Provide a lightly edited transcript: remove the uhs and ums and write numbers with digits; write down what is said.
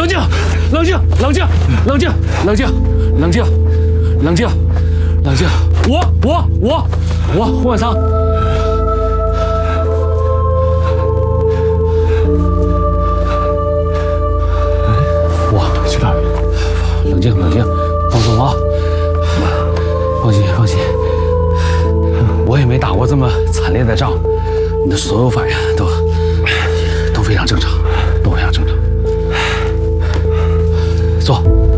冷静，冷静，冷静，冷静，冷静，冷静，冷静，冷静。我胡万桑。我去哪儿？冷静，冷静，放松啊！放心，放心。我也没打过这么惨烈的仗，你的所有反应都非常正常，都非常正常。坐。